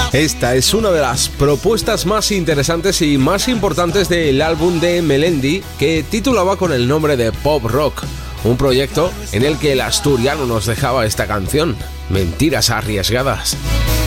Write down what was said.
Esta es una de las propuestas más interesantes y más importantes del álbum de Melendi, que titulaba con el nombre de Pop Rock, un proyecto en el que el asturiano nos dejaba esta canción, Mentiras Arriesgadas.